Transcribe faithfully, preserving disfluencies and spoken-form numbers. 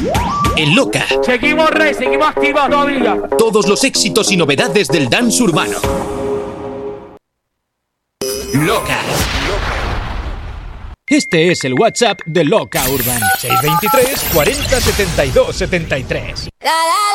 El Loca. Seguimos rey, seguimos activos todavía. Todos los éxitos y novedades del dance urbano. Loca. Este es el WhatsApp de Loca Urban. seis dos tres, cuarenta, setenta y dos, setenta y tres.